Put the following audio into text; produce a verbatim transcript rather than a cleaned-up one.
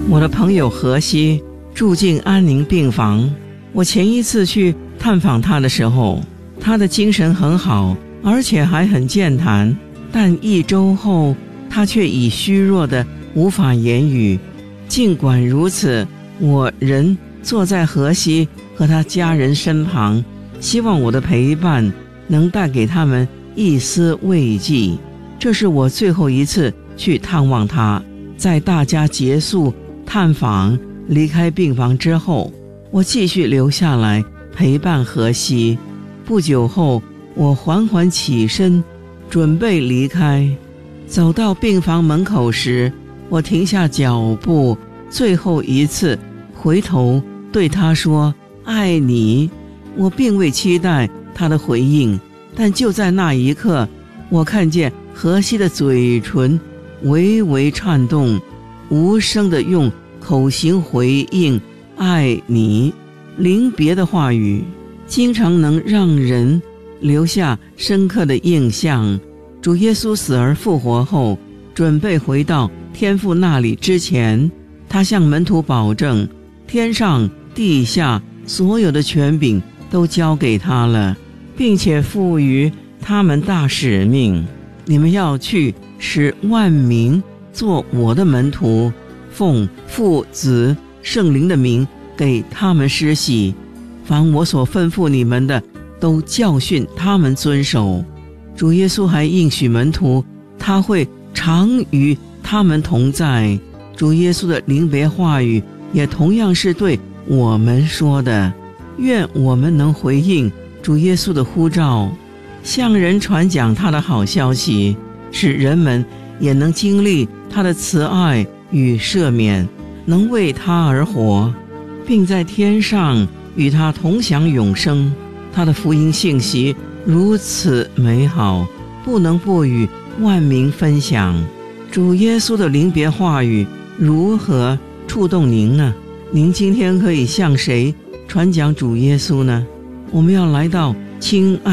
我的朋友荷西住进安宁病房，我前一次去探访他的时候，他的精神很好，而且还很健谈，但一周后他却已虚弱的无法言语。尽管如此，我仍坐在荷西和他家人身旁，希望我的陪伴能带给他们一丝慰藉。这是我最后一次去探望他。在大家结束探访离开病房之后，我继续留下来陪伴荷西。不久后，我缓缓起身准备离开，走到病房门口时，我停下脚步，最后一次回头对他说爱你。我并未期待他的回应，但就在那一刻，我看见荷西的嘴唇微微颤动，无声地用口型回应爱你。临别的话语经常能让人留下深刻的印象。主耶稣死而复活后，准备回到天父那里之前，他向门徒保证，天上地下所有的权柄都交给他了，并且赋予他们大使命：你们要去，使万民做我的门徒，奉父子圣灵的名给他们施洗，凡我所吩咐你们的，都教训他们遵守。主耶稣还应许门徒，他会常与他们同在。主耶稣的临别话语也同样是对我们说的。愿我们能回应主耶稣的呼召，向人传讲他的好消息，使人们也能经历他的慈爱与赦免，能为他而活，并在天上与他同享永生。他的福音信息如此美好，不能不与万民分享。主耶稣的临别话语如何触动您呢？您今天可以向谁传讲主耶稣呢？我们要来到亲爱